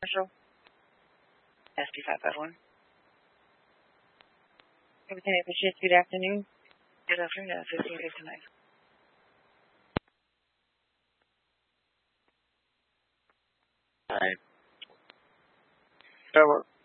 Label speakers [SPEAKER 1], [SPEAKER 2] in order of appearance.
[SPEAKER 1] Marshall. SP 551. Everything appreciates. Good afternoon. Good afternoon. 1559.
[SPEAKER 2] Hi.
[SPEAKER 3] Tower.